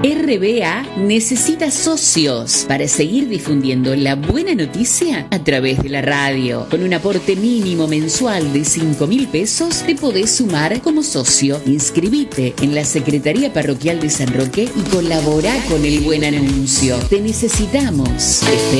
RBA necesita socios para seguir difundiendo la buena noticia a través de la radio. Con un aporte mínimo mensual de 5.000 pesos te podés sumar como socio. Inscribite en la Secretaría Parroquial de San Roque y colabora con el buen anuncio. Te necesitamos. Te